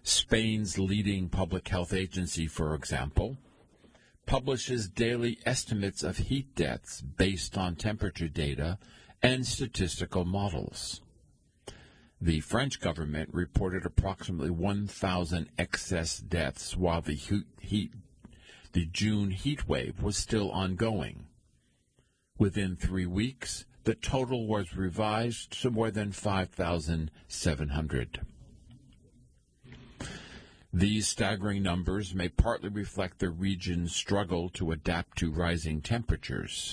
Spain's leading public health agency, for example, publishes daily estimates of heat deaths based on temperature data and statistical models. The French government reported approximately 1,000 excess deaths while the June heat wave was still ongoing. Within 3 weeks, the total was revised to more than 5,700. These staggering numbers may partly reflect the region's struggle to adapt to rising temperatures.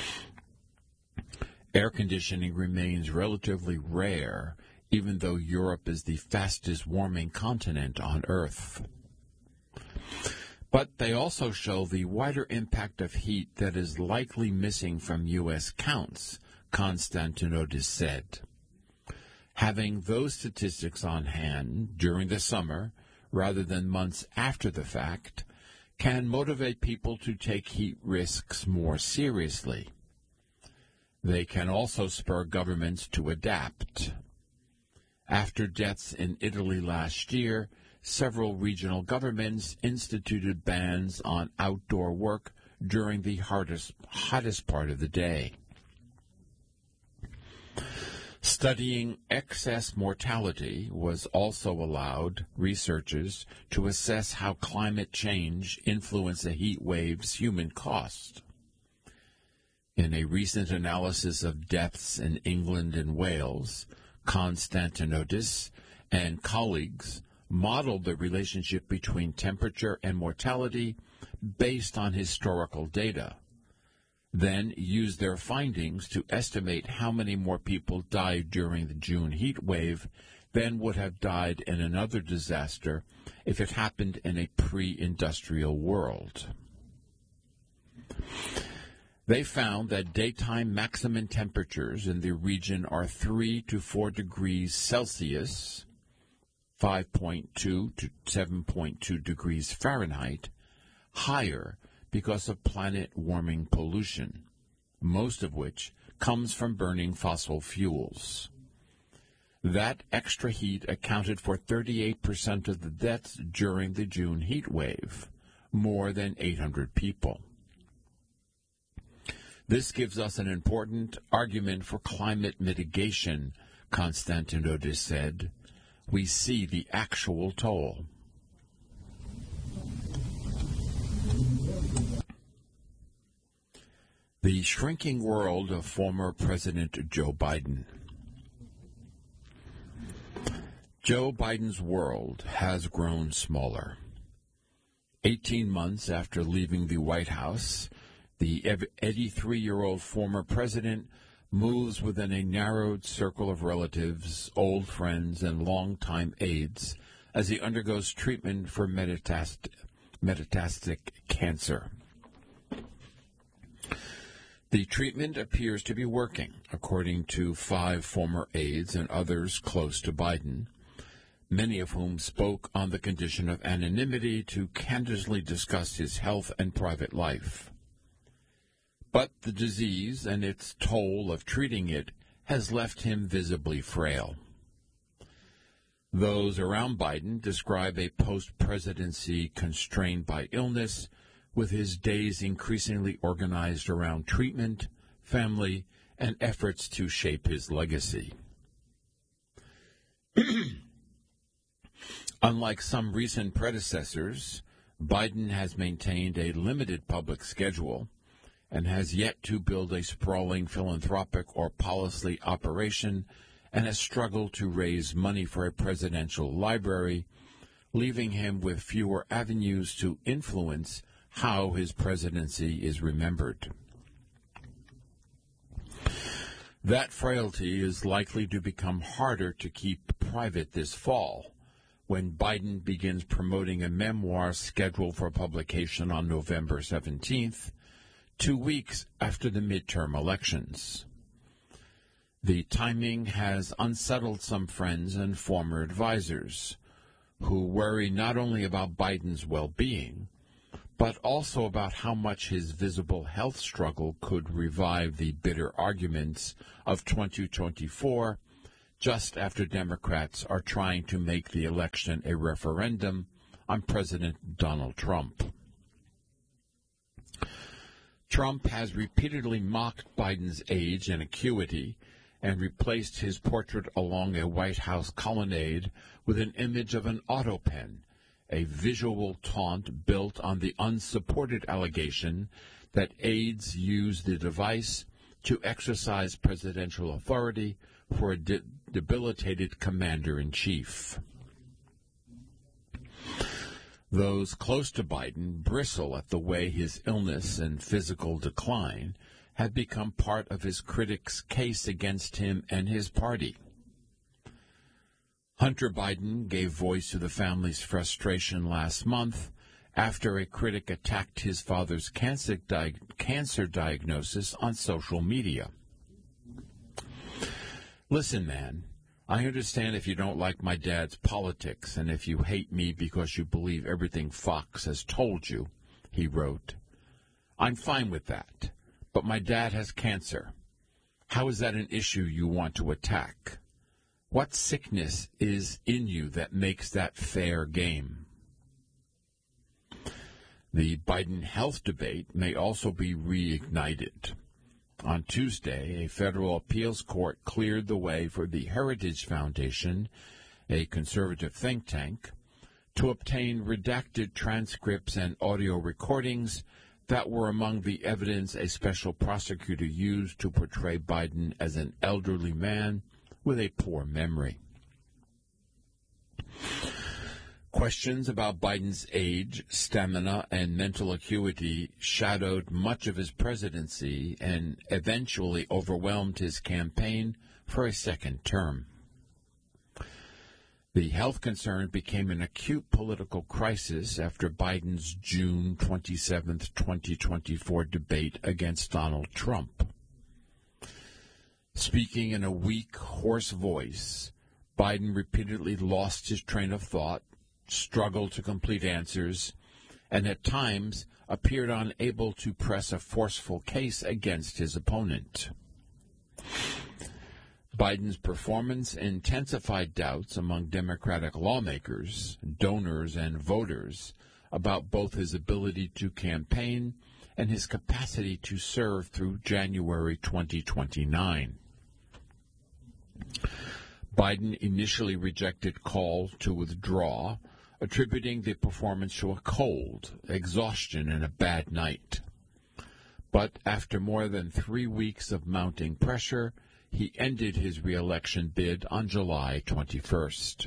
Air conditioning remains relatively rare, even though Europe is the fastest warming continent on Earth. But they also show the wider impact of heat that is likely missing from U.S. counts, Konstantinodis said. Having those statistics on hand during the summer, rather than months after the fact, can motivate people to take heat risks more seriously. They can also spur governments to adapt. After deaths in Italy last year, several regional governments instituted bans on outdoor work during the hottest part of the day. Studying excess mortality was also allowed researchers to assess how climate change influences a heat wave's human cost. In a recent analysis of deaths in England and Wales, Konstantinodis and colleagues modeled the relationship between temperature and mortality based on historical data, then used their findings to estimate how many more people died during the June heat wave than would have died in another disaster if it happened in a pre-industrial world. They found that daytime maximum temperatures in the region are 3 to 4 degrees Celsius, 5.2 to 7.2 degrees Fahrenheit, higher because of planet-warming pollution, most of which comes from burning fossil fuels. That extra heat accounted for 38% of the deaths during the June heat wave, more than 800 people. This gives us an important argument for climate mitigation, Konstantinodis said. We see the actual toll. The shrinking world of former President Joe Biden. Joe Biden's world has grown smaller. 18 months after leaving the White House, the 83-year-old former president moves within a narrowed circle of relatives, old friends, and longtime aides as he undergoes treatment for metastatic cancer. The treatment appears to be working, according to 5 former aides and others close to Biden, many of whom spoke on the condition of anonymity to candidly discuss his health and private life. But the disease and its toll of treating it has left him visibly frail. Those around Biden describe a post-presidency constrained by illness, with his days increasingly organized around treatment, family, and efforts to shape his legacy. Unlike some recent predecessors, Biden has maintained a limited public schedule and has yet to build a sprawling philanthropic or policy operation, and has struggled to raise money for a presidential library, leaving him with fewer avenues to influence how his presidency is remembered. That frailty is likely to become harder to keep private this fall, when Biden begins promoting a memoir scheduled for publication on November 17th, 2 weeks after the midterm elections. The timing has unsettled some friends and former advisors, who worry not only about Biden's well-being, but also about how much his visible health struggle could revive the bitter arguments of 2024, just after Democrats are trying to make the election a referendum on President Donald Trump. Trump has repeatedly mocked Biden's age and acuity and replaced his portrait along a White House colonnade with an image of an auto pen, a visual taunt built on the unsupported allegation that aides use the device to exercise presidential authority for a debilitated commander-in-chief. Those close to Biden bristle at the way his illness and physical decline have become part of his critics' case against him and his party. Hunter Biden gave voice to the family's frustration last month after a critic attacked his father's cancer diagnosis on social media. "Listen, man, I understand if you don't like my dad's politics and if you hate me because you believe everything Fox has told you," he wrote. "I'm fine with that, but my dad has cancer. How is that an issue you want to attack? What sickness is in you that makes that fair game?" The Biden health debate may also be reignited. On Tuesday, a federal appeals court cleared the way for the Heritage Foundation, a conservative think tank, to obtain redacted transcripts and audio recordings that were among the evidence a special prosecutor used to portray Biden as an elderly man with a poor memory. Questions about Biden's age, stamina, and mental acuity shadowed much of his presidency and eventually overwhelmed his campaign for a second term. The health concern became an acute political crisis after Biden's June 27, 2024 debate against Donald Trump. Speaking in a weak, hoarse voice, Biden repeatedly lost his train of thought, struggled to complete answers, and at times appeared unable to press a forceful case against his opponent. Biden's performance intensified doubts among Democratic lawmakers, donors, and voters about both his ability to campaign and his capacity to serve through January 2029. Biden initially rejected calls to withdraw, attributing the performance to a cold, exhaustion, and a bad night. But after more than 3 weeks of mounting pressure, he ended his re-election bid on July 21st.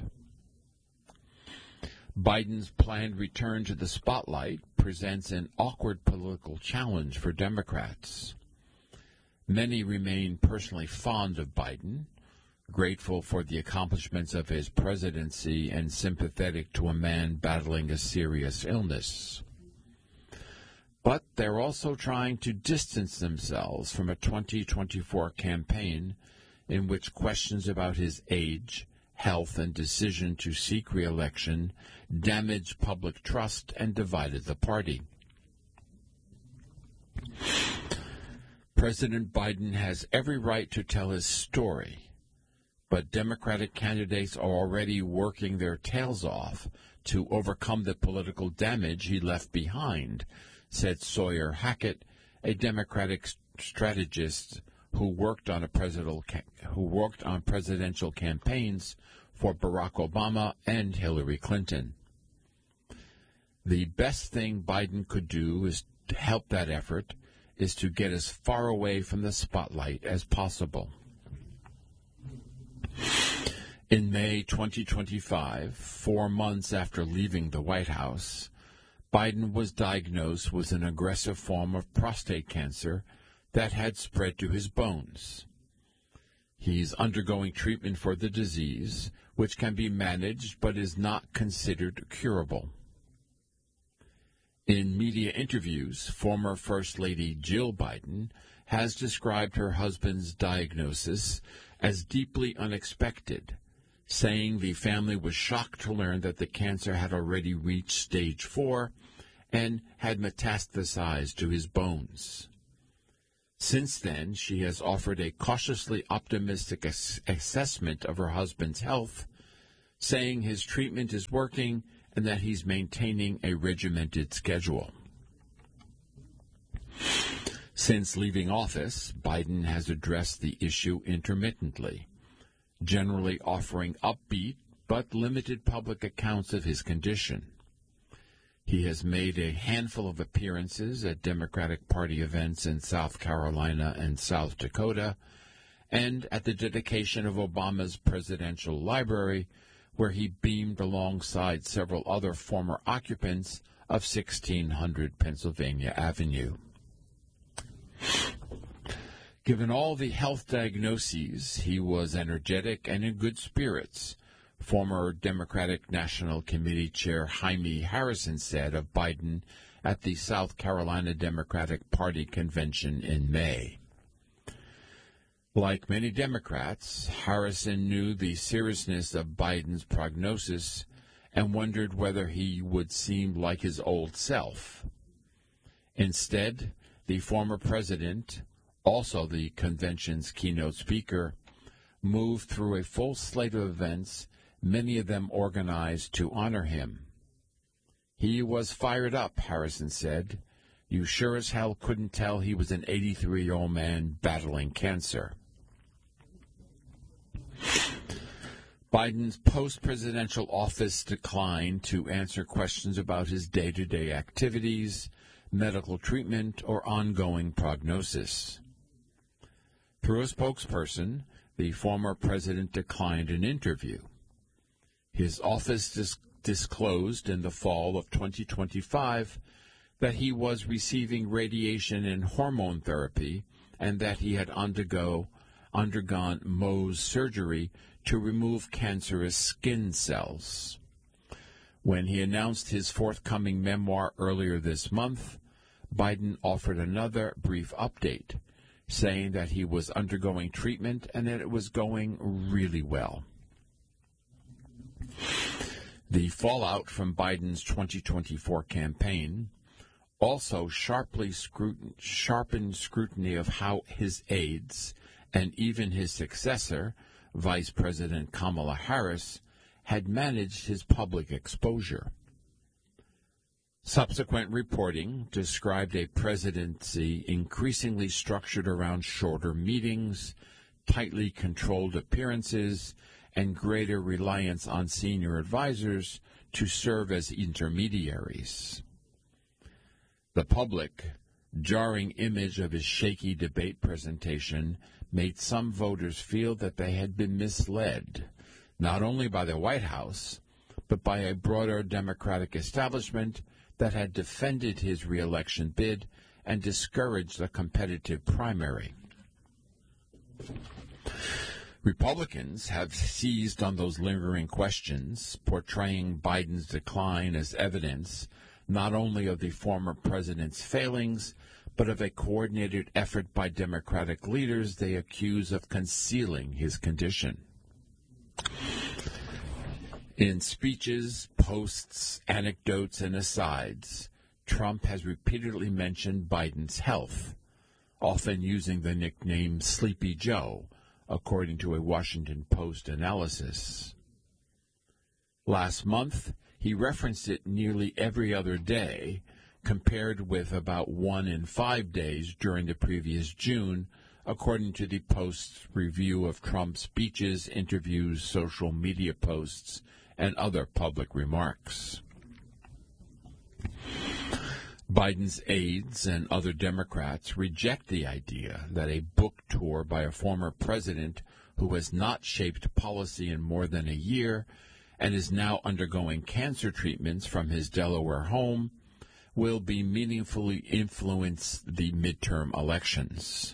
Biden's planned return to the spotlight presents an awkward political challenge for Democrats. Many remain personally fond of Biden, grateful for the accomplishments of his presidency and sympathetic to a man battling a serious illness. But they're also trying to distance themselves from a 2024 campaign in which questions about his age, health, and decision to seek re-election damaged public trust and divided the party. President Biden has every right to tell his story, but Democratic candidates are already working their tails off to overcome the political damage he left behind, said Sawyer Hackett, a Democratic strategist who worked on presidential campaigns for Barack Obama and Hillary Clinton. The best thing Biden could do is to help that effort is to get as far away from the spotlight as possible. In May 2025, 4 months after leaving the White House, Biden was diagnosed with an aggressive form of prostate cancer that had spread to his bones. He's undergoing treatment for the disease, which can be managed but is not considered curable. In media interviews, former First Lady Jill Biden has described her husband's diagnosis as deeply unexpected, saying the family was shocked to learn that the cancer had already reached stage 4 and had metastasized to his bones. Since then, she has offered a cautiously optimistic assessment of her husband's health, saying his treatment is working and that he's maintaining a regimented schedule. Since leaving office, Biden has addressed the issue intermittently, generally offering upbeat but limited public accounts of his condition. He has made a handful of appearances at Democratic Party events in South Carolina and South Dakota, and at the dedication of Obama's presidential library, where he beamed alongside several other former occupants of 1600 Pennsylvania Avenue. Given all the health diagnoses, he was energetic and in good spirits, former Democratic National Committee Chair Jaime Harrison said of Biden at the South Carolina Democratic Party convention in May. Like many Democrats, Harrison knew the seriousness of Biden's prognosis and wondered whether he would seem like his old self. Instead, the former president, also the convention's keynote speaker, moved through a full slate of events, many of them organized to honor him. He was fired up, Harrison said. You sure as hell couldn't tell he was an 83-year-old man battling cancer. Biden's post-presidential office declined to answer questions about his day-to-day activities, medical treatment, or ongoing prognosis. Through a spokesperson, the former president declined an interview. His office disclosed in the fall of 2025 that he was receiving radiation and hormone therapy and that he had undergone Mohs surgery to remove cancerous skin cells. When he announced his forthcoming memoir earlier this month, Biden offered another brief update, saying that he was undergoing treatment and that it was going really well. The fallout from Biden's 2024 campaign also sharpened scrutiny of how his aides and even his successor, Vice President Kamala Harris, had managed his public exposure. Subsequent reporting described a presidency increasingly structured around shorter meetings, tightly controlled appearances, and greater reliance on senior advisors to serve as intermediaries. The public, jarring image of his shaky debate presentation made some voters feel that they had been misled, not only by the White House, but by a broader Democratic establishment that had defended his reelection bid and discouraged a competitive primary. Republicans have seized on those lingering questions, portraying Biden's decline as evidence not only of the former president's failings, but of a coordinated effort by Democratic leaders they accuse of concealing his condition. In speeches, posts, anecdotes, and asides, Trump has repeatedly mentioned Biden's health, often using the nickname Sleepy Joe, according to a Washington Post analysis. Last month, he referenced it nearly every other day, compared with about 1 in 5 days during the previous June, according to the Post's review of Trump's speeches, interviews, social media posts, and other public remarks. Biden's aides and other Democrats reject the idea that a book tour by a former president who has not shaped policy in more than a year and is now undergoing cancer treatments from his Delaware home will be meaningfully influence the midterm elections.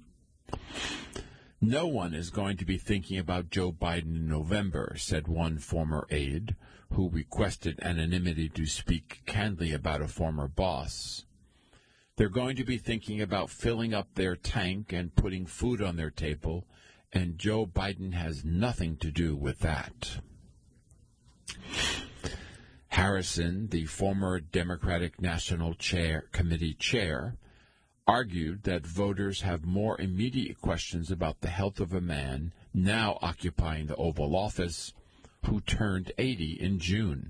No one is going to be thinking about Joe Biden in November, said one former aide, who requested anonymity to speak candidly about a former boss. They're going to be thinking about filling up their tank and putting food on their table, and Joe Biden has nothing to do with that. Harrison, the former Democratic National Committee chair, argued that voters have more immediate questions about the health of a man now occupying the Oval Office who turned 80 in June.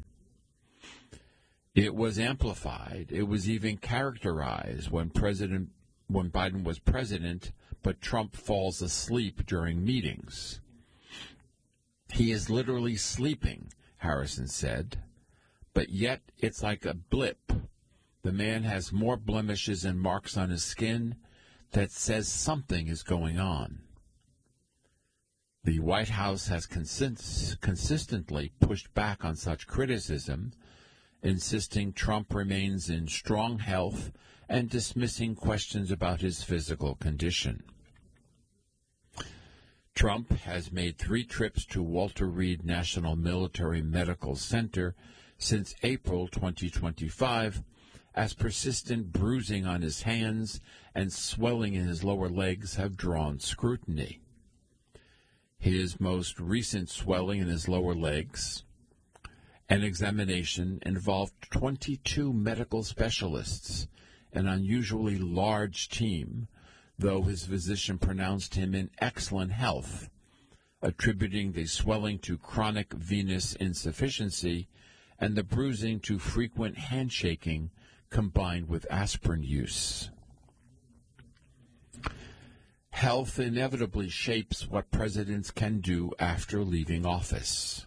It was amplified. It was even characterized when Biden was president, but Trump falls asleep during meetings. He is literally sleeping, Harrison said, but yet it's like a blip. The man has more blemishes and marks on his skin that says something is going on. The White House has consistently pushed back on such criticism, insisting Trump remains in strong health and dismissing questions about his physical condition. Trump has made 3 trips to Walter Reed National Military Medical Center since April 2025, as persistent bruising on his hands and swelling in his lower legs have drawn scrutiny. His most recent swelling in his lower legs, an examination involved 22 medical specialists, an unusually large team, though his physician pronounced him in excellent health, attributing the swelling to chronic venous insufficiency and the bruising to frequent handshaking combined with aspirin use. Health inevitably shapes what presidents can do after leaving office.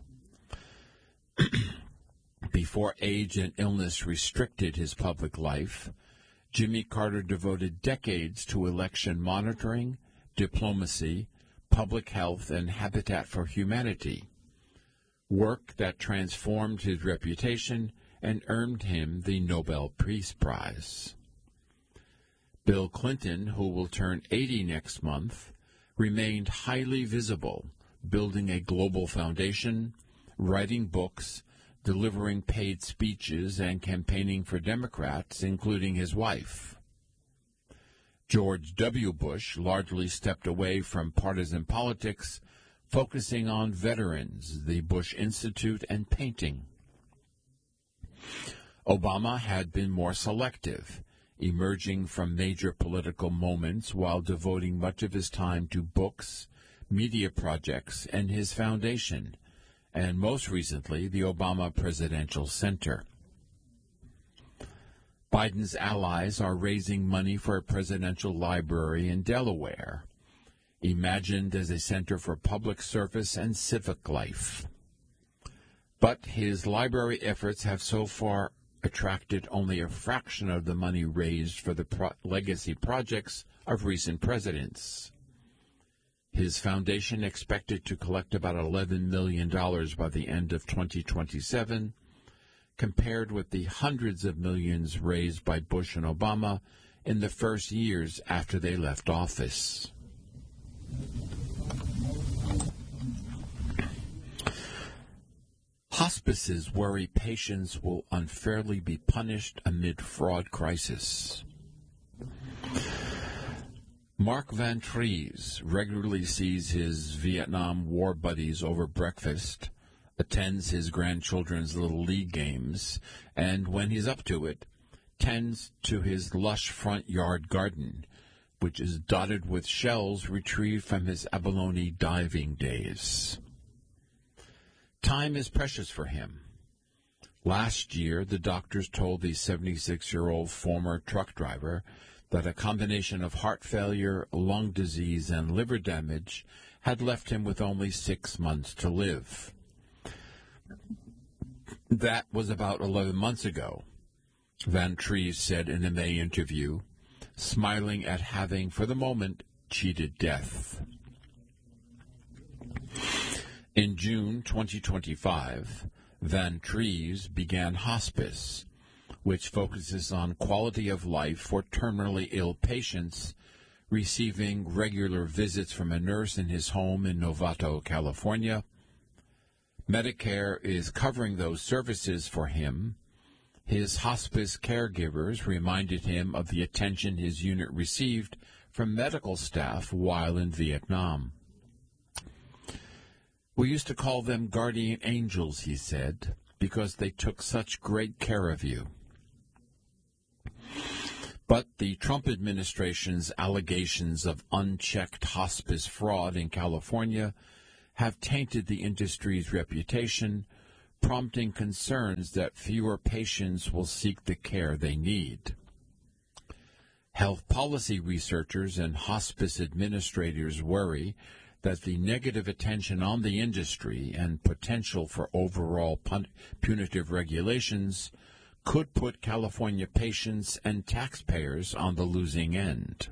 Before age and illness restricted his public life, Jimmy Carter devoted decades to election monitoring, diplomacy, public health, and Habitat for Humanity, work that transformed his reputation and earned him the Nobel Peace Prize. Bill Clinton, who will turn 80 next month, remained highly visible, building a global foundation, writing books, delivering paid speeches, and campaigning for Democrats, including his wife. George W. Bush largely stepped away from partisan politics, focusing on veterans, the Bush Institute, and painting. Obama had been more selective, emerging from major political moments while devoting much of his time to books, media projects, and his foundation, and most recently, the Obama Presidential Center. Biden's allies are raising money for a presidential library in Delaware, imagined as a center for public service and civic life. But his library efforts have so far attracted only a fraction of the money raised for the legacy projects of recent presidents. His foundation expected to collect about $11 million by the end of 2027, compared with the hundreds of millions raised by Bush and Obama in the first years after they left office. Hospices worry patients will unfairly be punished amid fraud crisis. Mark Van Trees regularly sees his Vietnam War buddies over breakfast, attends his grandchildren's little league games, and, when he's up to it, tends to his lush front yard garden, which is dotted with shells retrieved from his abalone diving days. Time is precious for him. Last year, the doctors told the 76-year-old former truck driver that a combination of heart failure, lung disease, and liver damage had left him with only 6 months to live. That was about 11 months ago, Van Trees said in a May interview, smiling at having, for the moment, cheated death. In June 2025, Van Trees began hospice, which focuses on quality of life for terminally ill patients, receiving regular visits from a nurse in his home in Novato, California. Medicare is covering those services for him. His hospice caregivers reminded him of the attention his unit received from medical staff while in Vietnam. "We used to call them guardian angels," he said, "because they took such great care of you." But the Trump administration's allegations of unchecked hospice fraud in California have tainted the industry's reputation, prompting concerns that fewer patients will seek the care they need. Health policy researchers and hospice administrators worry that the negative attention on the industry and potential for overall punitive regulations could put California patients and taxpayers on the losing end.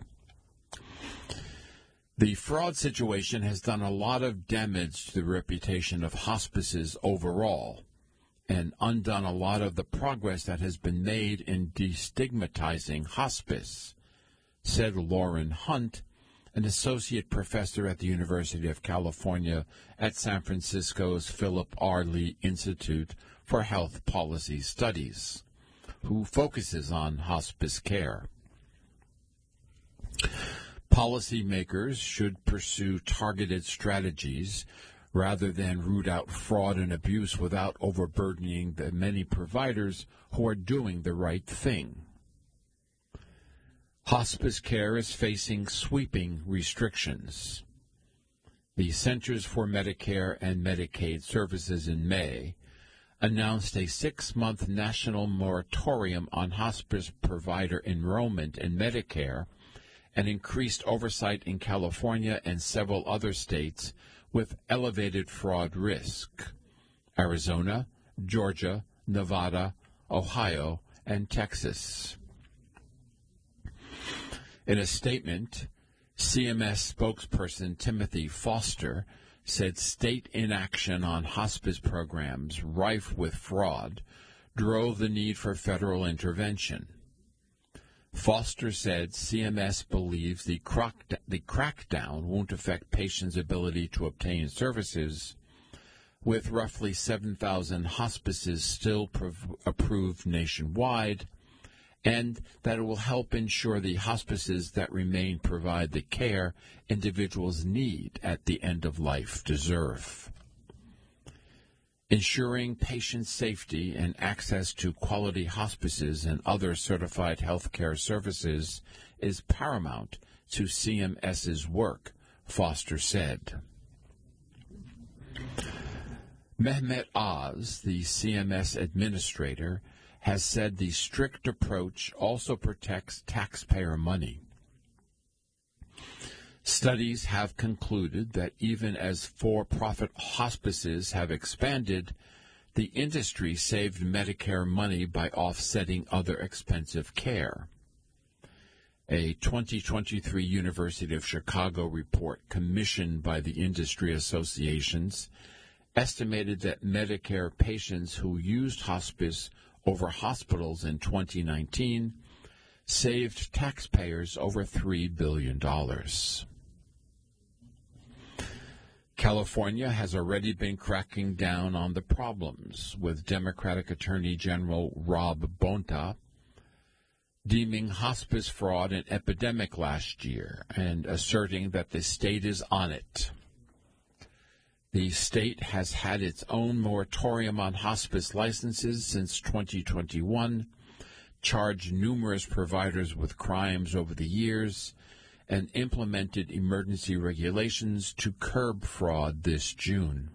The fraud situation has done a lot of damage to the reputation of hospices overall and undone a lot of the progress that has been made in destigmatizing hospice, said Lauren Hunt, an associate professor at the University of California at San Francisco's Philip R. Lee Institute for Health Policy Studies, who focuses on hospice care. Policymakers should pursue targeted strategies rather than root out fraud and abuse without overburdening the many providers who are doing the right thing. Hospice care is facing sweeping restrictions. The Centers for Medicare and Medicaid Services in May announced a 6-month national moratorium on hospice provider enrollment in Medicare and increased oversight in California and several other states with elevated fraud risk: Arizona, Georgia, Nevada, Ohio, and Texas. In a statement, CMS spokesperson Timothy Foster said state inaction on hospice programs rife with fraud drove the need for federal intervention. Foster said CMS believes the crackdown won't affect patients' ability to obtain services, with roughly 7,000 hospices still approved nationwide, and that it will help ensure the hospices that remain provide the care individuals need at the end of life deserve. Ensuring patient safety and access to quality hospices and other certified health care services is paramount to CMS's work, Foster said. Mehmet Oz, the CMS administrator, has said the strict approach also protects taxpayer money. Studies have concluded that even as for-profit hospices have expanded, the industry saved Medicare money by offsetting other expensive care. A 2023 University of Chicago report commissioned by the industry associations estimated that Medicare patients who used hospice over hospitals in 2019 saved taxpayers over $3 billion. California has already been cracking down on the problems, with Democratic Attorney General Rob Bonta deeming hospice fraud an epidemic last year and asserting that the state is on it. The state has had its own moratorium on hospice licenses since 2021, charged numerous providers with crimes over the years, and implemented emergency regulations to curb fraud this June.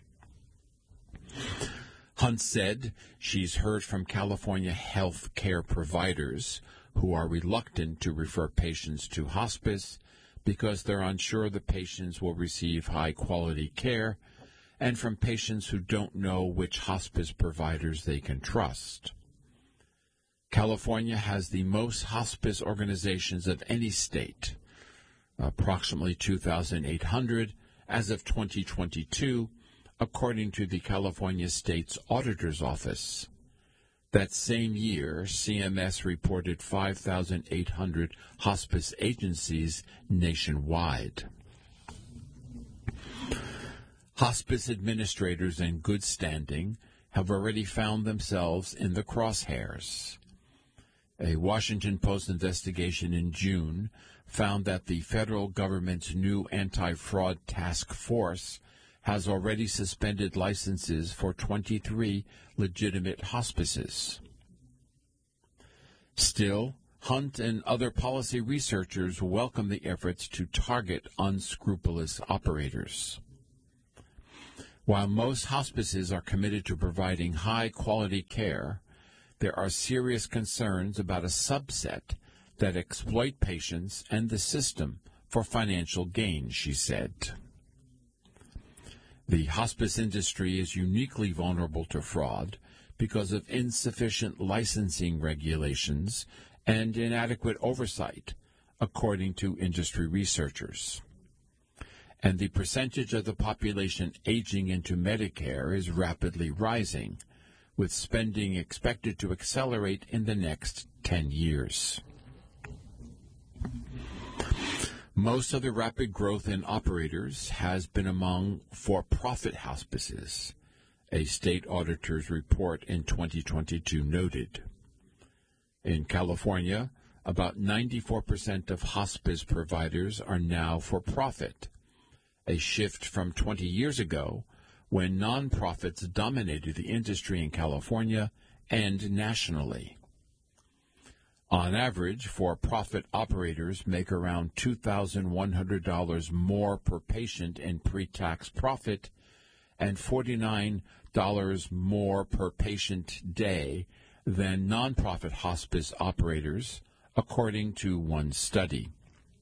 Hunt said she's heard from California health care providers who are reluctant to refer patients to hospice because they're unsure the patients will receive high-quality care, and from patients who don't know which hospice providers they can trust. California has the most hospice organizations of any state, approximately 2,800 as of 2022, according to the California State's Auditor's Office. That same year, CMS reported 5,800 hospice agencies nationwide. Hospice administrators in good standing have already found themselves in the crosshairs. A Washington Post investigation in June found that the federal government's new anti-fraud task force has already suspended licenses for 23 legitimate hospices. Still, Hunt and other policy researchers welcome the efforts to target unscrupulous operators. While most hospices are committed to providing high-quality care, there are serious concerns about a subset that exploit patients and the system for financial gain, she said. The hospice industry is uniquely vulnerable to fraud because of insufficient licensing regulations and inadequate oversight, according to industry researchers. And the percentage of the population aging into Medicare is rapidly rising, with spending expected to accelerate in the next 10 years. Most of the rapid growth in operators has been among for-profit hospices, a state auditor's report in 2022 noted. In California, about 94% of hospice providers are now for-profit, a shift from 20 years ago when nonprofits dominated the industry in California and nationally. On average, for-profit operators make around $2,100 more per patient in pre-tax profit and $49 more per patient day than nonprofit hospice operators, according to one study.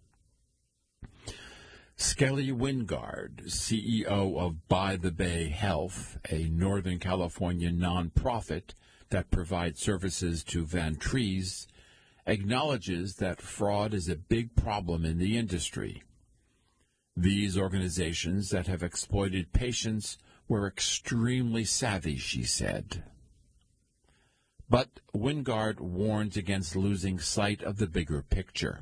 Skelly Wingard, CEO of By the Bay Health, a Northern California nonprofit that provides services to Van Trees, acknowledges that fraud is a big problem in the industry. These organizations that have exploited patients were extremely savvy, she said. But Wingard warns against losing sight of the bigger picture.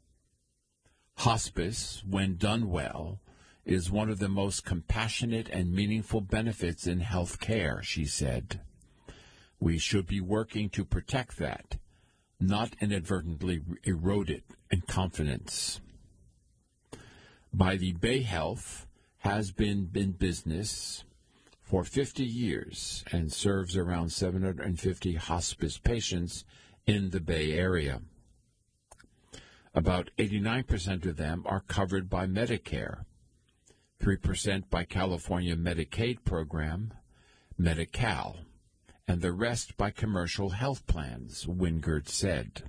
Hospice, when done well, is one of the most compassionate and meaningful benefits in health care, she said. We should be working to protect that, not inadvertently erode it in confidence. By the Bay Health has been in business for 50 years and serves around 750 hospice patients in the Bay Area. About 89% of them are covered by Medicare, 3% by California Medicaid program, Medi-Cal, and the rest by commercial health plans, Wingard said.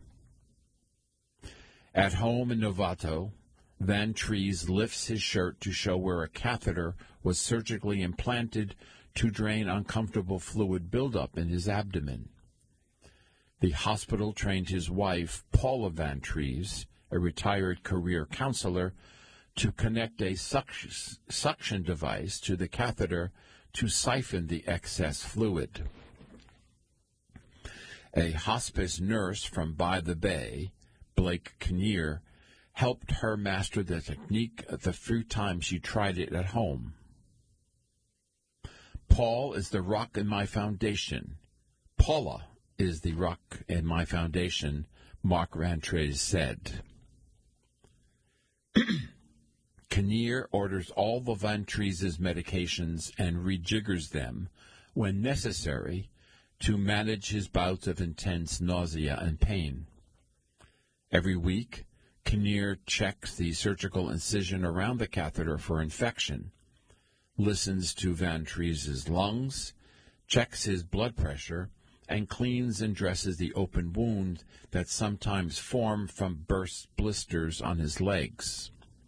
At home in Novato, Van Trees lifts his shirt to show where a catheter was surgically implanted to drain uncomfortable fluid buildup in his abdomen. The hospital trained his wife, Paula Van Trees, a retired career counselor, to connect a suction device to the catheter to siphon the excess fluid. A hospice nurse from By the Bay, Blake Kinnear, helped her master the technique the few times she tried it at home. Paul is the rock in my foundation. Paula is the rock in my foundation, Mark Van Trees said. Kinnear orders all the Van Trees' medications and rejiggers them, when necessary, to manage his bouts of intense nausea and pain. Every week, Kinnear checks the surgical incision around the catheter for infection, listens to Van Trees' lungs, checks his blood pressure, and cleans and dresses the open wound that sometimes form from burst blisters on his legs.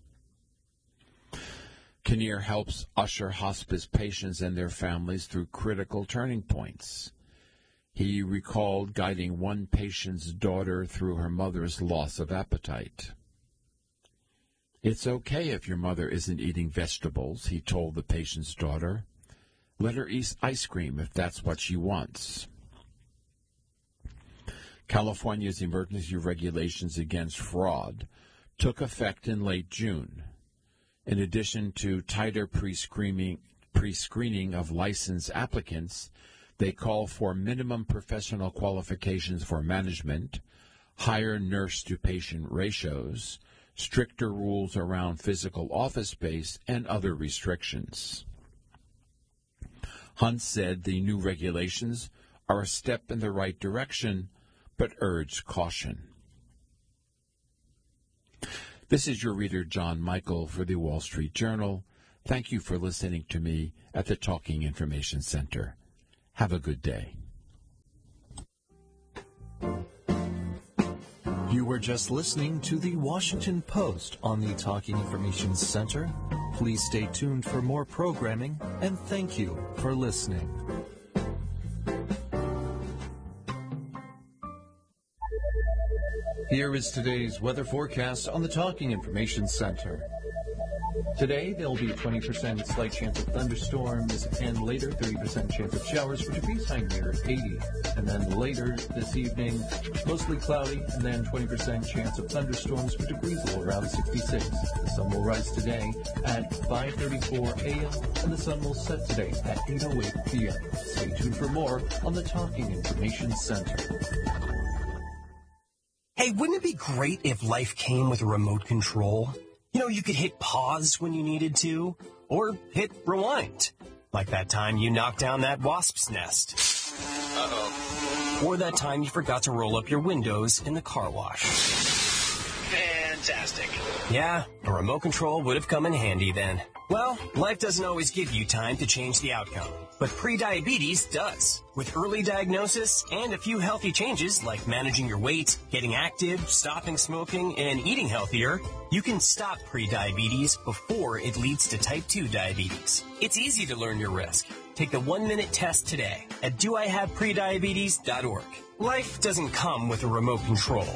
Kinnear helps usher hospice patients and their families through critical turning points. He recalled guiding one patient's daughter through her mother's loss of appetite. It's okay if your mother isn't eating vegetables, he told the patient's daughter. Let her eat ice cream if that's what she wants. California's emergency regulations against fraud took effect in late June. In addition to tighter pre-screening of licensed applicants, they call for minimum professional qualifications for management, higher nurse-to-patient ratios, stricter rules around physical office space, and other restrictions. Hunt said the new regulations are a step in the right direction, but urged caution. This is your reader, John Michael, for the Wall Street Journal. Thank you for listening to me at the Talking Information Center. Have a good day. You were just listening to the Washington Post on the Talking Information Center. Please stay tuned for more programming, and thank you for listening. Here is today's weather forecast on the Talking Information Center. Today, there will be a 20% slight chance of thunderstorms, and later, 30% chance of showers for degrees high near 80. And then later this evening, mostly cloudy, and then 20% chance of thunderstorms for degrees low around 66. The sun will rise today at 5:34 a.m., and the sun will set today at 8:08 p.m. Stay tuned for more on the Talking Information Center. Hey, wouldn't it be great if life came with a remote control? You know, you could hit pause when you needed to, or hit rewind. Like that time you knocked down that wasp's nest. Uh-oh. Or that time you forgot to roll up your windows in the car wash. Fantastic. Yeah, a remote control would have come in handy then. Well, life doesn't always give you time to change the outcome, but prediabetes does. With early diagnosis and a few healthy changes like managing your weight, getting active, stopping smoking, and eating healthier, you can stop prediabetes before it leads to type 2 diabetes. It's easy to learn your risk. Take the 1-minute test today at doihaveprediabetes.org. Life doesn't come with a remote control.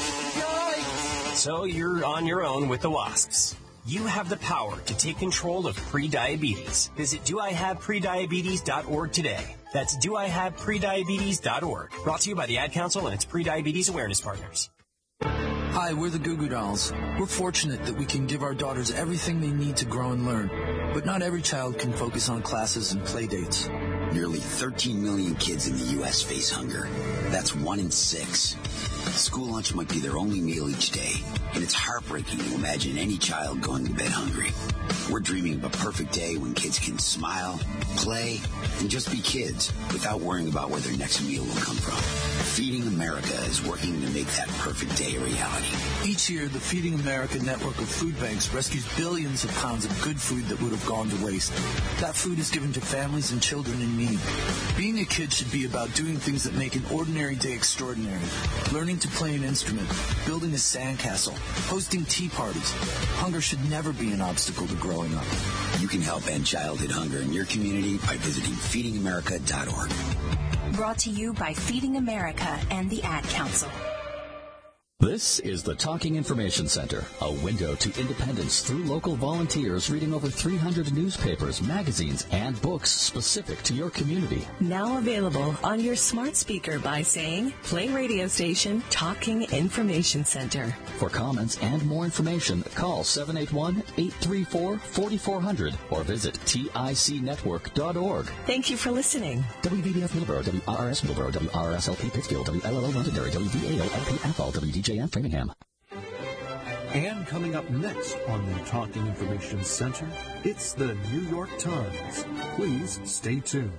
So you're on your own with the wasps. You have the power to take control of prediabetes. Visit doihaveprediabetes.org today. That's doihaveprediabetes.org. Brought to you by the Ad Council and its Prediabetes Awareness Partners. Hi, we're the Goo Goo Dolls. We're fortunate that we can give our daughters everything they need to grow and learn. But not every child can focus on classes and play dates. Nearly 13 million kids in the U.S. face hunger. That's 1 in 6. School lunch might be their only meal each day, and it's heartbreaking to imagine any child going to bed hungry. We're dreaming of a perfect day when kids can smile, play, and just be kids without worrying about where their next meal will come from. Feeding America is working to make that perfect day a reality. Each year, the Feeding America network of food banks rescues billions of pounds of good food that would have gone to waste. That food is given to families and children in need. Being a kid should be about doing things that make an ordinary day extraordinary. Learning to play an instrument, building a sandcastle, hosting tea parties. Hunger should never be an obstacle to growing up. You can help end childhood hunger in your community by visiting feedingamerica.org. Brought to you by Feeding America and the Ad Council. This is the Talking Information Center, a window to independence through local volunteers reading over 300 newspapers, magazines, and books specific to your community. Now available on your smart speaker by saying, play radio station Talking Information Center. For comments and more information, call 781-834-4400 or visit ticnetwork.org. Thank you for listening. WVDF Middleborough, WRRS Middleborough, WRSLP Pittsfield, WLLO Londonderry, WVAO LP Athol, WDJM Framingham. And coming up next on the Talking Information Center, it's the New York Times. Please stay tuned.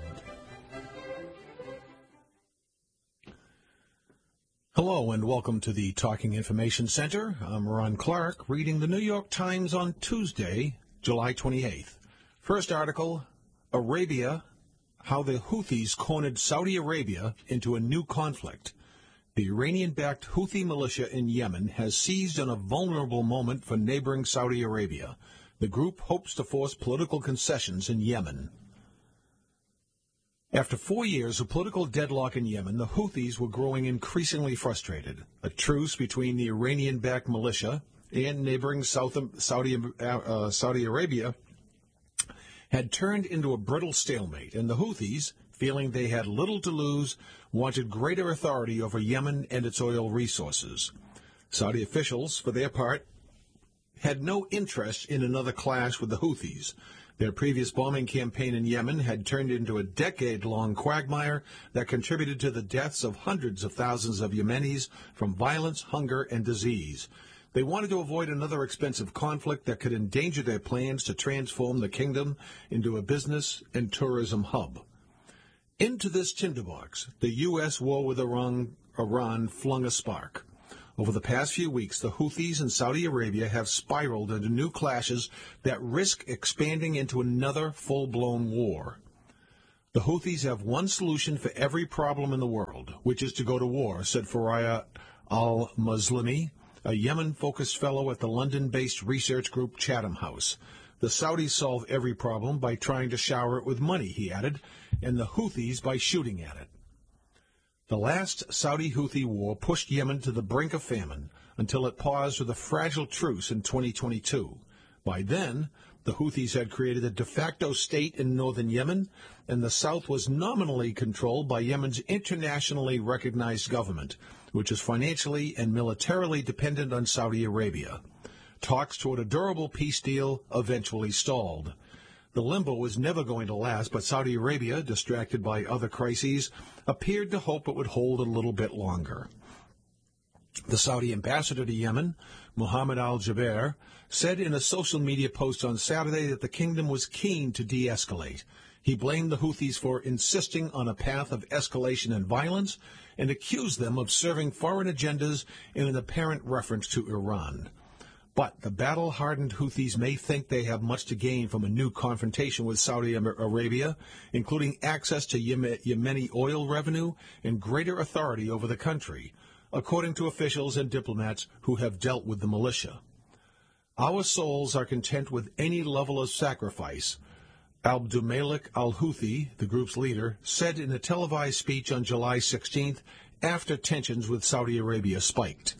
Hello and welcome to the Talking Information Center. I'm Ron Clark, reading the New York Times on Tuesday, July 28th. First article, Arabia, how the Houthis cornered Saudi Arabia into a new conflict. The Iranian-backed Houthi militia in Yemen has seized on a vulnerable moment for neighboring Saudi Arabia. The group hopes to force political concessions in Yemen. After 4 years of political deadlock in Yemen, the Houthis were growing increasingly frustrated. A truce between the Iranian-backed militia and neighboring Saudi Arabia had turned into a brittle stalemate, and the Houthis, feeling they had little to lose, wanted greater authority over Yemen and its oil resources. Saudi officials, for their part, had no interest in another clash with the Houthis. Their previous bombing campaign in Yemen had turned into a decade-long quagmire that contributed to the deaths of hundreds of thousands of Yemenis from violence, hunger, and disease. They wanted to avoid another expensive conflict that could endanger their plans to transform the kingdom into a business and tourism hub. Into this tinderbox, the U.S. war with Iran flung a spark. Over the past few weeks, the Houthis in Saudi Arabia have spiraled into new clashes that risk expanding into another full-blown war. The Houthis have one solution for every problem in the world, which is to go to war, said Faria al-Muslimi, a Yemen-focused fellow at the London-based research group Chatham House. The Saudis solve every problem by trying to shower it with money, he added, and the Houthis by shooting at it. The last Saudi-Houthi war pushed Yemen to the brink of famine until it paused with a fragile truce in 2022. By then, the Houthis had created a de facto state in northern Yemen, and the south was nominally controlled by Yemen's internationally recognized government, which is financially and militarily dependent on Saudi Arabia. Talks toward a durable peace deal eventually stalled. The limbo was never going to last, but Saudi Arabia, distracted by other crises, appeared to hope it would hold a little bit longer. The Saudi ambassador to Yemen, Mohammed al-Jaber, said in a social media post on Saturday that the kingdom was keen to de-escalate. He blamed the Houthis for insisting on a path of escalation and violence and accused them of serving foreign agendas in an apparent reference to Iran. But the battle-hardened Houthis may think they have much to gain from a new confrontation with Saudi Arabia, including access to Yemeni oil revenue and greater authority over the country, according to officials and diplomats who have dealt with the militia. Our souls are content with any level of sacrifice, Abdulmalik al-Houthi, the group's leader, said in a televised speech on July 16th after tensions with Saudi Arabia spiked.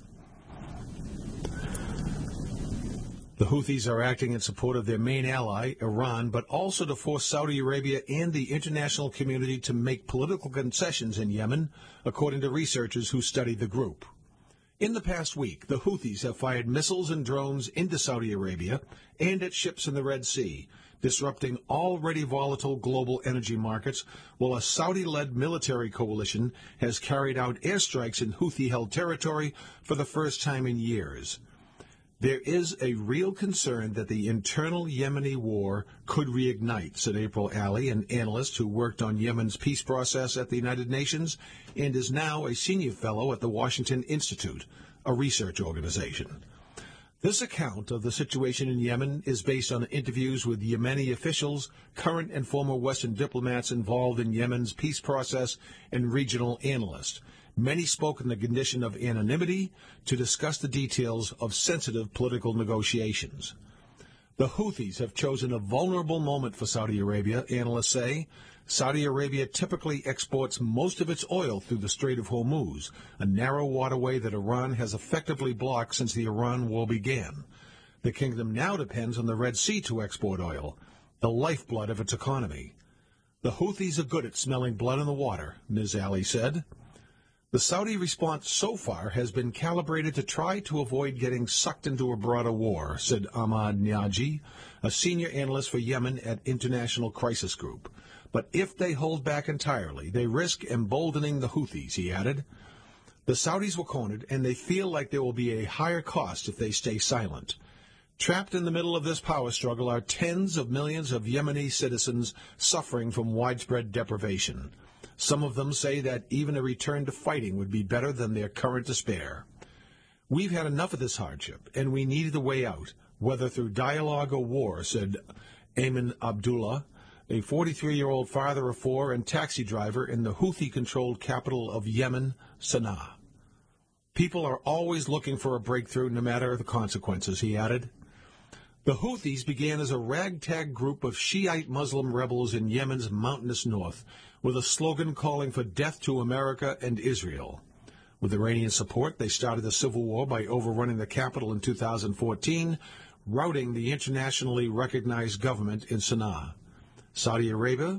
The Houthis are acting in support of their main ally, Iran, but also to force Saudi Arabia and the international community to make political concessions in Yemen, according to researchers who studied the group. In the past week, the Houthis have fired missiles and drones into Saudi Arabia and at ships in the Red Sea, disrupting already volatile global energy markets, while a Saudi-led military coalition has carried out airstrikes in Houthi-held territory for the first time in years. There is a real concern that the internal Yemeni war could reignite, said April Alley, an analyst who worked on Yemen's peace process at the United Nations and is now a senior fellow at the Washington Institute, a research organization. This account of the situation in Yemen is based on interviews with Yemeni officials, current and former Western diplomats involved in Yemen's peace process, and regional analysts. Many spoke in the condition of anonymity to discuss the details of sensitive political negotiations. The Houthis have chosen a vulnerable moment for Saudi Arabia, analysts say. Saudi Arabia typically exports most of its oil through the Strait of Hormuz, a narrow waterway that Iran has effectively blocked since the Iran war began. The kingdom now depends on the Red Sea to export oil, the lifeblood of its economy. The Houthis are good at smelling blood in the water, Ms. Ali said. The Saudi response so far has been calibrated to try to avoid getting sucked into a broader war, said Ahmad Niaji, a senior analyst for Yemen at International Crisis Group. But if they hold back entirely, they risk emboldening the Houthis, he added. The Saudis were cornered, and they feel like there will be a higher cost if they stay silent. Trapped in the middle of this power struggle are tens of millions of Yemeni citizens suffering from widespread deprivation. Some of them say that even a return to fighting would be better than their current despair. We've had enough of this hardship, and we needed a way out, whether through dialogue or war, said Ayman Abdullah, a 43-year-old father of four and taxi driver in the Houthi-controlled capital of Yemen, Sana'a. People are always looking for a breakthrough, no matter the consequences, he added. The Houthis began as a ragtag group of Shiite Muslim rebels in Yemen's mountainous north, with a slogan calling for death to America and Israel. With Iranian support, they started the civil war by overrunning the capital in 2014, routing the internationally recognized government in Sana'a. Saudi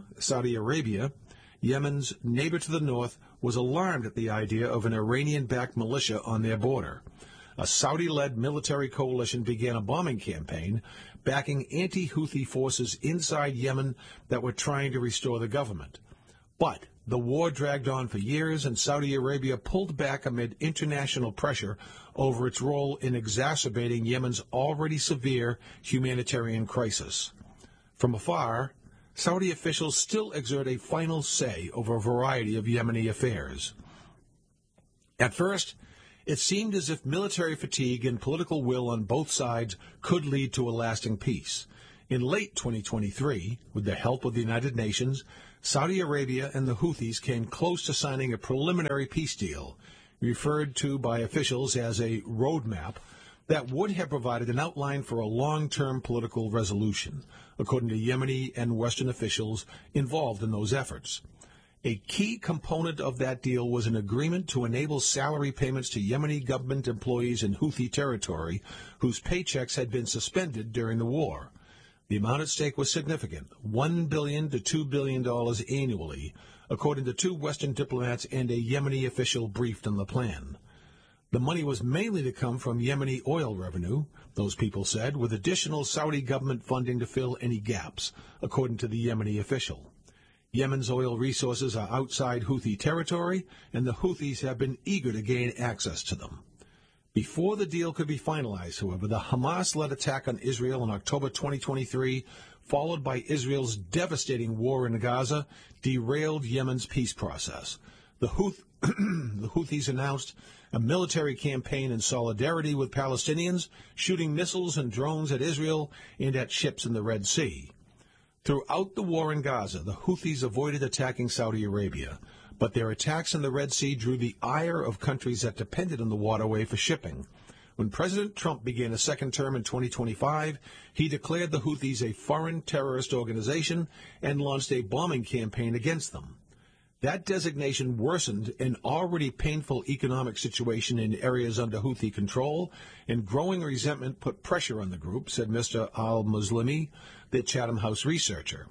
Arabia, Yemen's neighbor to the north, was alarmed at the idea of an Iranian-backed militia on their border. A Saudi-led military coalition began a bombing campaign backing anti-Houthi forces inside Yemen that were trying to restore the government. But the war dragged on for years, and Saudi Arabia pulled back amid international pressure over its role in exacerbating Yemen's already severe humanitarian crisis. From afar, Saudi officials still exert a final say over a variety of Yemeni affairs. At first, It seemed as if military fatigue and political will on both sides could lead to a lasting peace. In late 2023, with the help of the United Nations, Saudi Arabia and the Houthis came close to signing a preliminary peace deal, referred to by officials as a roadmap, that would have provided an outline for a long-term political resolution, according to Yemeni and Western officials involved in those efforts. A key component of that deal was an agreement to enable salary payments to Yemeni government employees in Houthi territory whose paychecks had been suspended during the war. The amount at stake was significant, $1 billion to $2 billion annually, according to two Western diplomats and a Yemeni official briefed on the plan. The money was mainly to come from Yemeni oil revenue, those people said, with additional Saudi government funding to fill any gaps, according to the Yemeni official. Yemen's oil resources are outside Houthi territory, and the Houthis have been eager to gain access to them. Before the deal could be finalized, however, the Hamas-led attack on Israel in October 2023, followed by Israel's devastating war in Gaza, derailed Yemen's peace process. The Houthis announced a military campaign in solidarity with Palestinians, shooting missiles and drones at Israel and at ships in the Red Sea. Throughout the war in Gaza, the Houthis avoided attacking Saudi Arabia, but their attacks in the Red Sea drew the ire of countries that depended on the waterway for shipping. When President Trump began a second term in 2025, he declared the Houthis a foreign terrorist organization and launched a bombing campaign against them. That designation worsened an already painful economic situation in areas under Houthi control, and growing resentment put pressure on the group, said Mr. al-Muslimi, the Chatham House researcher.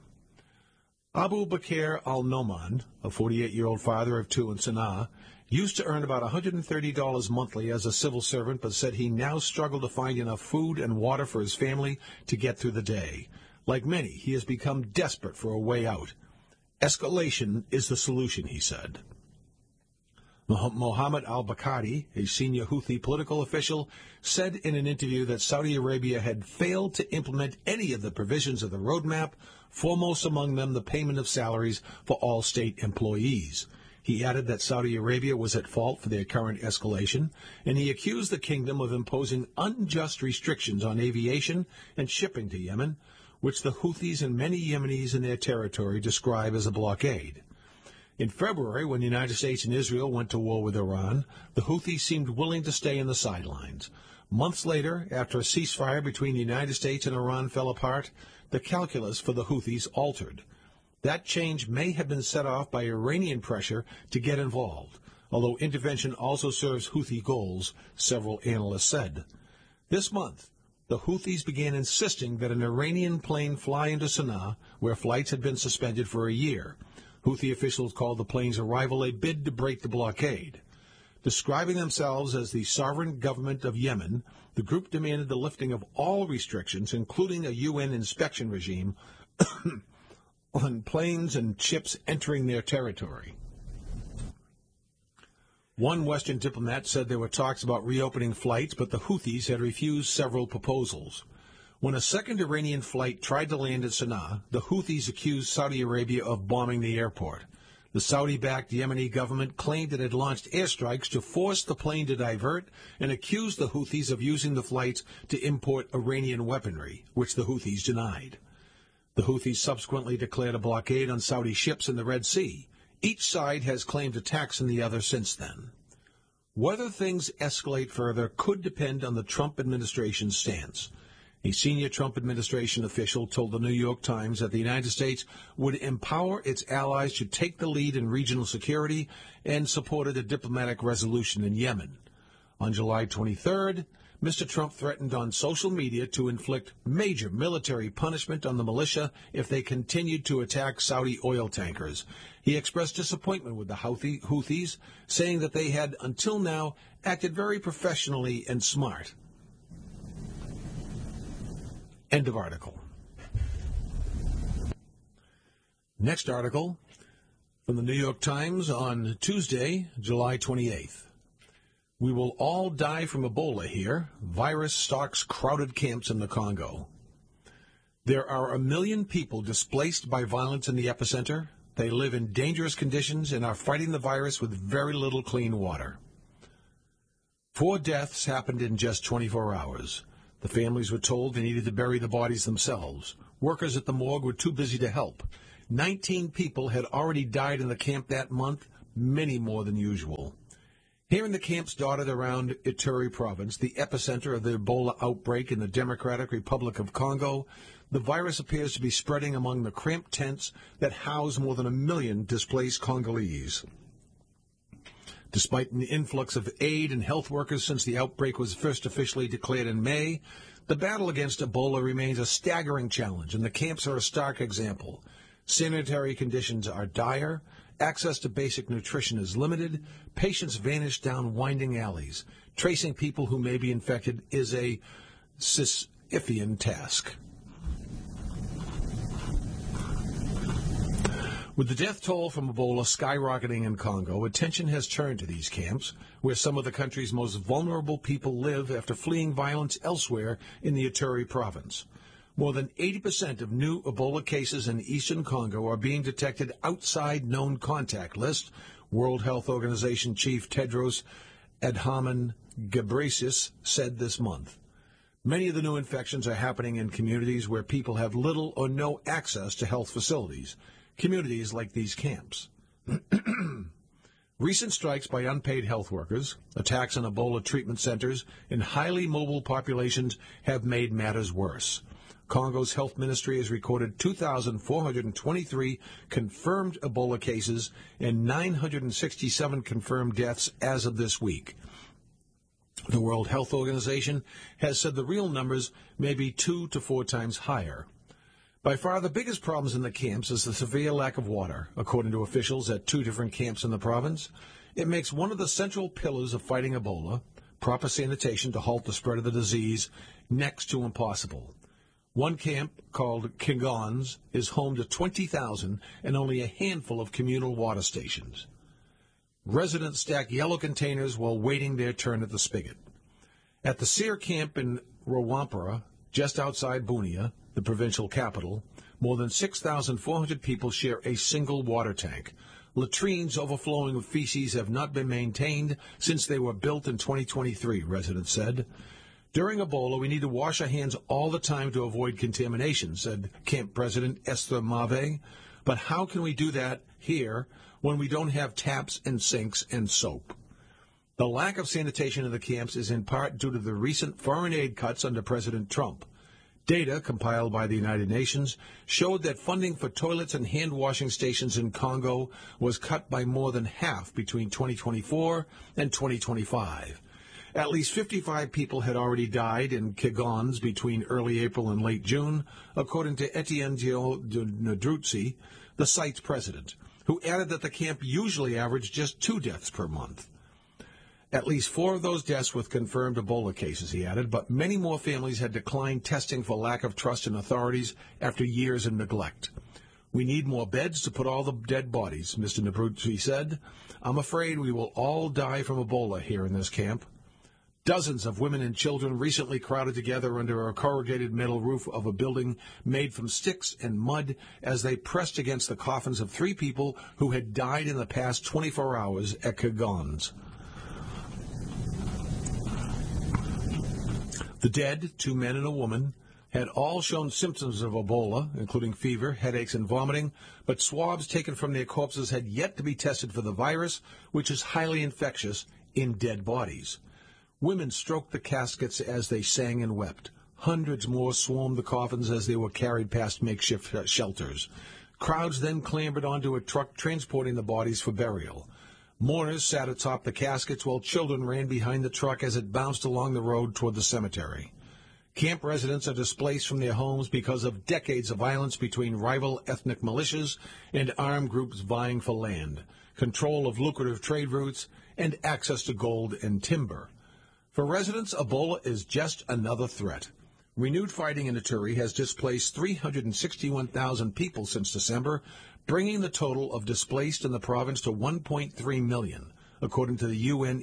Abu Bakr al-Noman, a 48-year-old father of two in Sana'a, used to earn about $130 monthly as a civil servant, but said he now struggled to find enough food and water for his family to get through the day. Like many, he has become desperate for a way out. Escalation is the solution, he said. Mohammed al-Bakadi, a senior Houthi political official, said in an interview that Saudi Arabia had failed to implement any of the provisions of the roadmap, foremost among them the payment of salaries for all state employees. He added that Saudi Arabia was at fault for their current escalation, and he accused the kingdom of imposing unjust restrictions on aviation and shipping to Yemen, which the Houthis and many Yemenis in their territory describe as a blockade. In February, when the United States and Israel went to war with Iran, the Houthis seemed willing to stay in the sidelines. Months later, after a ceasefire between the United States and Iran fell apart, the calculus for the Houthis altered. That change may have been set off by Iranian pressure to get involved, although intervention also serves Houthi goals, several analysts said. This month, the Houthis began insisting that an Iranian plane fly into Sana'a, where flights had been suspended for a year. Houthi officials called the plane's arrival a bid to break the blockade. Describing themselves as the sovereign government of Yemen, the group demanded the lifting of all restrictions, including a UN inspection regime, on planes and ships entering their territory. One Western diplomat said there were talks about reopening flights, but the Houthis had refused several proposals. When a second Iranian flight tried to land at Sana'a, the Houthis accused Saudi Arabia of bombing the airport. The Saudi-backed Yemeni government claimed it had launched airstrikes to force the plane to divert and accused the Houthis of using the flights to import Iranian weaponry, which the Houthis denied. The Houthis subsequently declared a blockade on Saudi ships in the Red Sea. Each side has claimed attacks on the other since then. Whether things escalate further could depend on the Trump administration's stance. A senior Trump administration official told the New York Times that the United States would empower its allies to take the lead in regional security and supported a diplomatic resolution in Yemen. On July 23rd, Mr. Trump threatened on social media to inflict major military punishment on the militia if they continued to attack Saudi oil tankers. He expressed disappointment with the Houthis, saying that they had, until now, acted very professionally and smart. End of article. Next article from the New York Times on Tuesday, July 28th. We will all die from Ebola here. Virus stalks crowded camps in the Congo. There are 1 million people displaced by violence in the epicenter. They live in dangerous conditions and are fighting the virus with very little clean water. 4 deaths happened in just 24 hours. The families were told they needed to bury the bodies themselves. Workers at the morgue were too busy to help. 19 people had already died in the camp that month, many more than usual. Here in the camps dotted around Ituri province, the epicenter of the Ebola outbreak in the Democratic Republic of Congo, the virus appears to be spreading among the cramped tents that house more than 1 million displaced Congolese. Despite an influx of aid and health workers since the outbreak was first officially declared in May, the battle against Ebola remains a staggering challenge, and the camps are a stark example. Sanitary conditions are dire, access to basic nutrition is limited, patients vanish down winding alleys. Tracing people who may be infected is a Sisyphean task. With the death toll from Ebola skyrocketing in Congo, attention has turned to these camps, where some of the country's most vulnerable people live after fleeing violence elsewhere in the Ituri province. More than 80% of new Ebola cases in eastern Congo are being detected outside known contact list, World Health Organization Chief Tedros Adhanom Ghebreyesus said this month. Many of the new infections are happening in communities where people have little or no access to health facilities. Communities like these camps. Recent strikes by unpaid health workers, attacks on Ebola treatment centers, and highly mobile populations have made matters worse. Congo's health ministry has recorded 2,423 confirmed Ebola cases and 967 confirmed deaths as of this week. The World Health Organization has said the real numbers may be 2 to 4 times higher. By far the biggest problems in the camps is the severe lack of water, according to officials at 2 different camps in the province. It makes one of the central pillars of fighting Ebola, proper sanitation to halt the spread of the disease, next to impossible. One camp, called Kigons, is home to 20,000 and only a handful of communal water stations. Residents stack yellow containers while waiting their turn at the spigot. At the Seer camp in Rwampara, just outside Bunia, the provincial capital, more than 6,400 people share a single water tank. Latrines overflowing with feces have not been maintained since they were built in 2023, residents said. During Ebola, we need to wash our hands all the time to avoid contamination, said camp president Esther Mave. But how can we do that here when we don't have taps and sinks and soap? The lack of sanitation in the camps is in part due to the recent foreign aid cuts under President Trump. Data compiled by the United Nations showed that funding for toilets and hand-washing stations in Congo was cut by more than half between 2024 and 2025. At least 55 people had already died in Kigons between early April and late June, according to Etienne Nadrutsi, the site's president, who added that the camp usually averaged just 2 deaths per month. At least 4 of those deaths were confirmed Ebola cases, he added, but many more families had declined testing for lack of trust in authorities after years of neglect. We need more beds to put all the dead bodies, Mr. Nabrutsi said. I'm afraid we will all die from Ebola here in this camp. Dozens of women and children recently crowded together under a corrugated metal roof of a building made from sticks and mud as they pressed against the coffins of 3 people who had died in the past 24 hours at Kigons. The dead, 2 men and a woman, had all shown symptoms of Ebola, including fever, headaches, and vomiting, but swabs taken from their corpses had yet to be tested for the virus, which is highly infectious in dead bodies. Women stroked the caskets as they sang and wept. Hundreds more swarmed the coffins as they were carried past makeshift shelters. Crowds then clambered onto a truck transporting the bodies for burial. Mourners sat atop the caskets while children ran behind the truck as it bounced along the road toward the cemetery. Camp residents are displaced from their homes because of decades of violence between rival ethnic militias and armed groups vying for land, control of lucrative trade routes, and access to gold and timber. For residents, Ebola is just another threat. Renewed fighting in Ituri has displaced 361,000 people since December, bringing the total of displaced in the province to 1.3 million, according to the UN.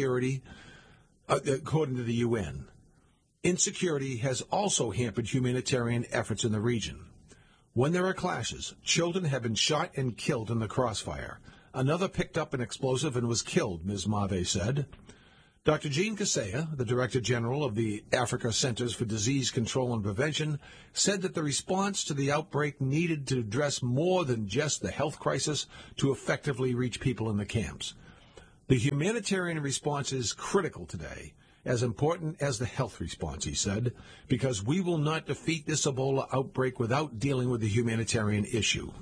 Insecurity has also hampered humanitarian efforts in the region. When there are clashes, children have been shot and killed in the crossfire. Another picked up an explosive and was killed, Ms. Mave said. Dr. Jean Kaseya, the Director General of the Africa Centers for Disease Control and Prevention, said that the response to the outbreak needed to address more than just the health crisis to effectively reach people in the camps. The humanitarian response is critical today, as important as the health response, he said, because we will not defeat this Ebola outbreak without dealing with the humanitarian issue.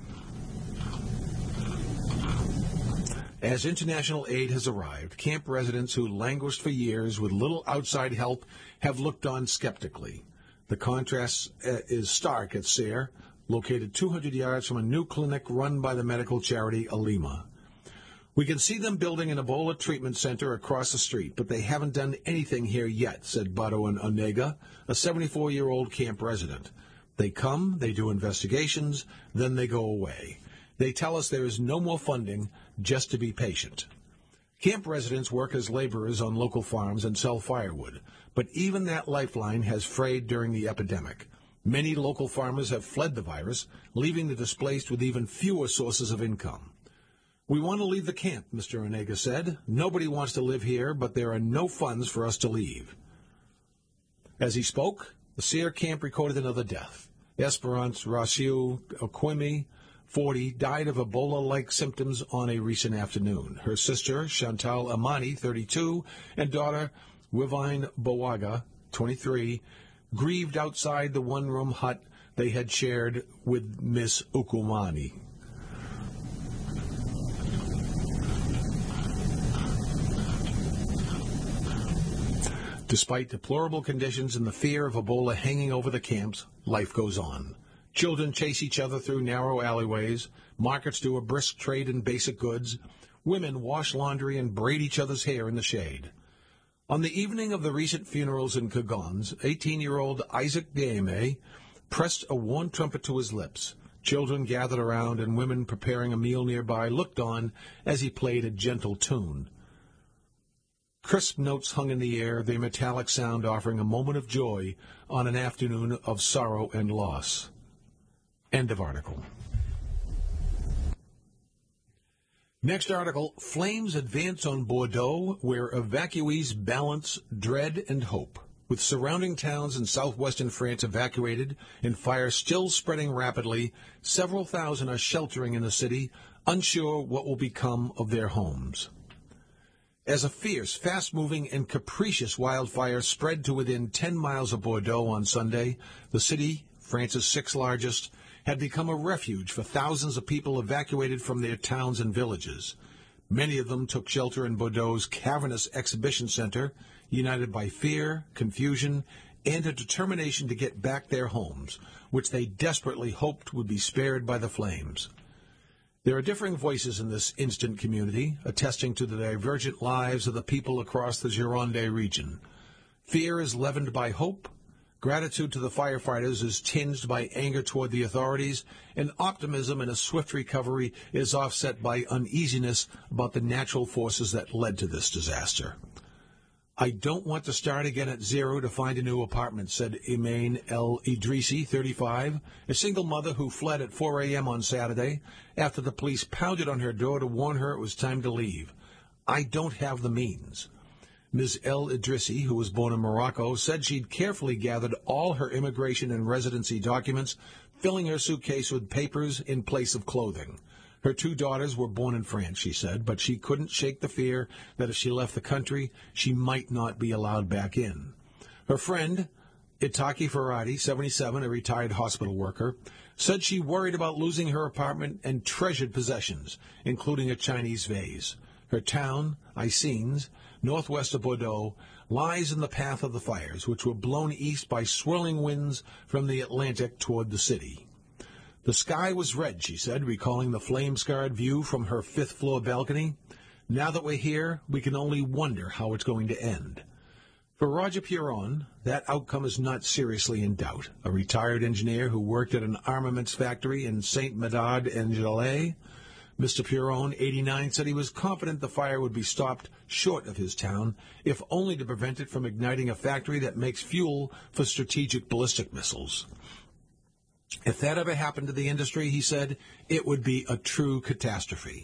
As international aid has arrived, camp residents who languished for years with little outside help have looked on skeptically. The contrast is stark at Ser, located 200 yards from a new clinic run by the medical charity Alima. We can see them building an Ebola treatment center across the street, but they haven't done anything here yet, said Bato Onega, a 74-year-old camp resident. They come, they do investigations, then they go away. They tell us there is no more funding, just to be patient. Camp residents work as laborers on local farms and sell firewood, but even that lifeline has frayed during the epidemic. Many local farmers have fled the virus, leaving the displaced with even fewer sources of income. We want to leave the camp, Mr. Onega said. Nobody wants to live here, but there are no funds for us to leave. As he spoke, the Ser camp recorded another death. Esperance Rasiu Okwemi, 40, died of Ebola-like symptoms on a recent afternoon. Her sister, Chantal Amani, 32, and daughter, Wivine Bowaga, 23, grieved outside the one-room hut they had shared with Miss Ukumani. Despite deplorable conditions and the fear of Ebola hanging over the camps, life goes on. Children chase each other through narrow alleyways. Markets do a brisk trade in basic goods. Women wash laundry and braid each other's hair in the shade. On the evening of the recent funerals in Kagons, 18-year-old Isaac Game pressed a worn trumpet to his lips. Children gathered around and women preparing a meal nearby looked on as he played a gentle tune. Crisp notes hung in the air, their metallic sound offering a moment of joy on an afternoon of sorrow and loss. End of article. Next article, flames advance on Bordeaux, where evacuees balance dread and hope. With surrounding towns in southwestern France evacuated and fire still spreading rapidly, several thousand are sheltering in the city, unsure what will become of their homes. As a fierce, fast-moving, and capricious wildfire spread to within 10 miles of Bordeaux on Sunday, the city, France's sixth largest, had become a refuge for thousands of people evacuated from their towns and villages. Many of them took shelter in Bordeaux's cavernous exhibition center, united by fear, confusion, and a determination to get back their homes, which they desperately hoped would be spared by the flames. There are differing voices in this instant community, attesting to the divergent lives of the people across the Gironde region. Fear is leavened by hope, gratitude to the firefighters is tinged by anger toward the authorities, and optimism in a swift recovery is offset by uneasiness about the natural forces that led to this disaster. I don't want to start again at zero to find a new apartment, said Imaine El Idrisi, 35, a single mother who fled at 4 a.m. on Saturday after the police pounded on her door to warn her it was time to leave. I don't have the means. Ms. El Idrisi, who was born in Morocco, said she'd carefully gathered all her immigration and residency documents, filling her suitcase with papers in place of clothing. Her two daughters were born in France, she said, but she couldn't shake the fear that if she left the country, she might not be allowed back in. Her friend, Itaki Ferrati, 77, a retired hospital worker, said she worried about losing her apartment and treasured possessions, including a Chinese vase. Her town, Issines, northwest of Bordeaux, lies in the path of the fires, which were blown east by swirling winds from the Atlantic toward the city. The sky was red, she said, recalling the flame-scarred view from her fifth-floor balcony. Now that we're here, we can only wonder how it's going to end. For Roger Puron, that outcome is not seriously in doubt. A retired engineer who worked at an armaments factory in Saint-Médard-en-Jalais, Mr. Puron, 89, said he was confident the fire would be stopped short of his town, if only to prevent it from igniting a factory that makes fuel for strategic ballistic missiles. If that ever happened to the industry, he said, it would be a true catastrophe.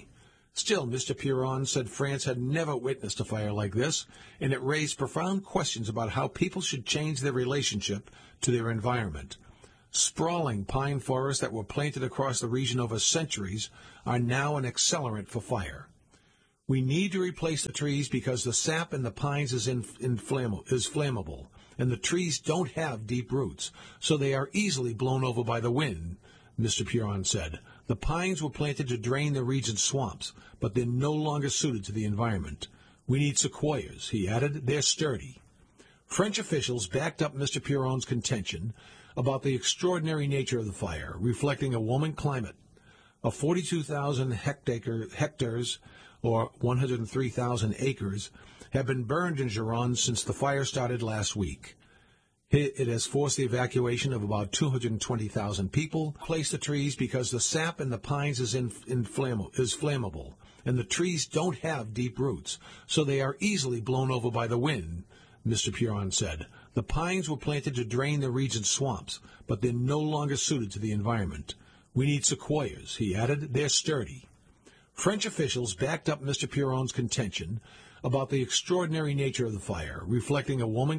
Still, Mr. Piron said France had never witnessed a fire like this, and it raised profound questions about how people should change their relationship to their environment. Sprawling pine forests that were planted across the region over centuries are now an accelerant for fire. We need to replace the trees because the sap in the pines is flammable, and the trees don't have deep roots, so they are easily blown over by the wind, Mr. Piron said. The pines were planted to drain the region's swamps, but they're no longer suited to the environment. We need sequoias, he added. They're sturdy. French officials backed up Mr. Piron's contention about the extraordinary nature of the fire, reflecting a warming climate. Of 42,000 hectares, or 103,000 acres, have been burned in Gironde since the fire started last week. It has forced the evacuation of about 220,000 people. Place the trees because the sap in the pines is flammable, and the trees don't have deep roots, so they are easily blown over by the wind, Mr. Piron said. The pines were planted to drain the region's swamps, but they're no longer suited to the environment. We need sequoias, he added. They're sturdy. French officials backed up Mr. Piron's contention about the extraordinary nature of the fire, reflecting a warming